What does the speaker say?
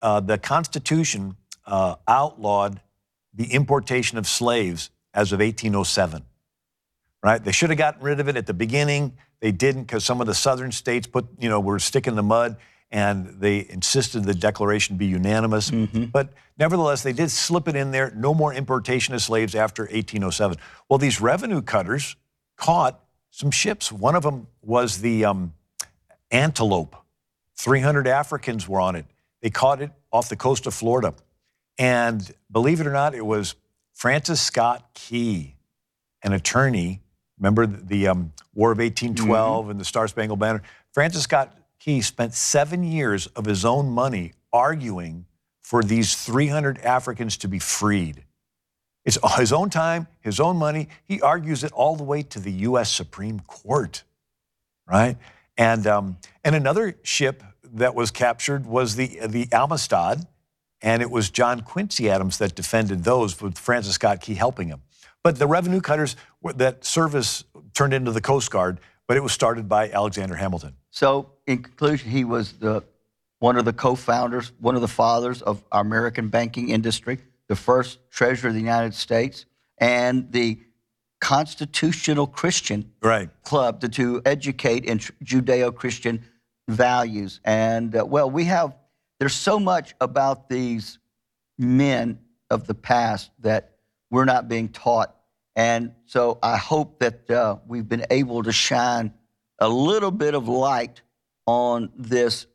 the Constitution outlawed the importation of slaves as of 1807. Right? They should have gotten rid of it at the beginning. They didn't because some of the southern states were sticking the mud, and they insisted the declaration be unanimous. But nevertheless, they did slip it in there. No more importation of slaves after 1807. Well, these revenue cutters caught some ships. One of them was the Antelope. 300 Africans were on it. They caught it off the coast of Florida. And believe it or not, it was Francis Scott Key, an attorney. Remember the War of 1812 and the Star-Spangled Banner? Francis Scott Key spent 7 years of his own money arguing for these 300 Africans to be freed. It's his own time, his own money. He argues it all the way to the U.S. Supreme Court, right? And another ship that was captured was the Amistad, and it was John Quincy Adams that defended those, with Francis Scott Key helping him. But the revenue cutters, that service turned into the Coast Guard, but it was started by Alexander Hamilton. So, in conclusion, he was one of the co-founders, one of the fathers of our American banking industry, the first treasurer of the United States, and the Constitutional Christian Club to educate in Judeo-Christian values. And, there's so much about these men of the past that we're not being taught. And so I hope that we've been able to shine a little bit of light on this